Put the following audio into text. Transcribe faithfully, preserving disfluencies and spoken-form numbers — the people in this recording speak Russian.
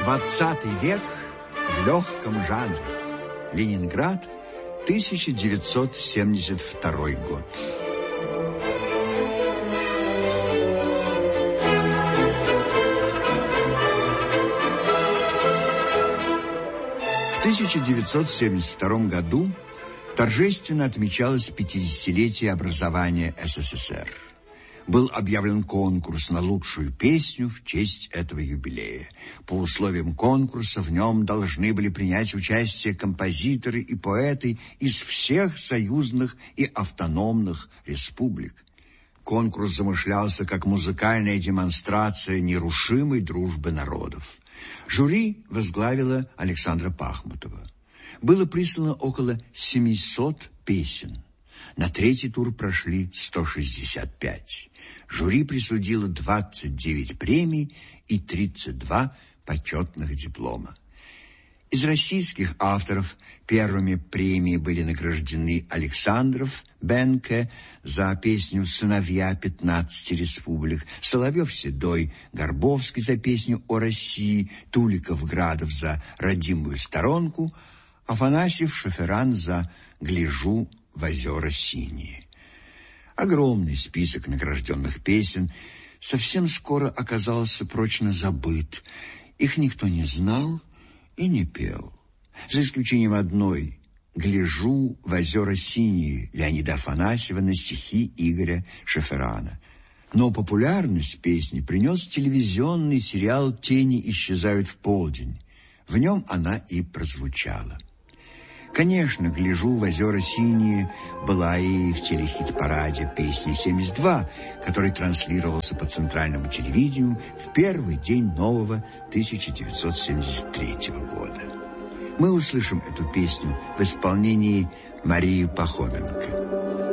Двадцатый век в легком жанре. Ленинград, тысяча девятьсот семьдесят второй год. В тысяча девятьсот семьдесят втором году торжественно отмечалось пятидесятилетие образования СССР. Был объявлен конкурс на лучшую песню в честь этого юбилея. По условиям конкурса в нем должны были принять участие композиторы и поэты из всех союзных и автономных республик. Конкурс замышлялся как музыкальная демонстрация нерушимой дружбы народов. Жюри возглавила Александра Пахмутова. Было прислано около семисот песен. На третий тур прошли сто шестьдесят пять. Жюри присудило двадцать девять премий и тридцать два почетных диплома. Из российских авторов первыми премии были награждены Александров, Бенке за песню «Сыновья пятнадцати республик», Соловьев-Седой, Горбовский за песню «О России», Туликов-Градов за «Родимую сторонку», Афанасьев-Шоферан за «Гляжу в озера синие». Огромный список награжденных песен совсем скоро оказался прочно забыт. Их никто не знал и не пел. За исключением одной «Гляжу в озера синие» Леонида Афанасьева на стихи Игоря Шоферана. Но популярность песни принес телевизионный сериал «Тени исчезают в полдень». В нем она и прозвучала. Конечно, «Гляжу в озера синие» была и в телехит-параде «Песни семьдесят два», который транслировался по центральному телевидению в первый день нового тысяча девятьсот семьдесят третьего года. Мы услышим эту песню в исполнении Марии Пахоменко.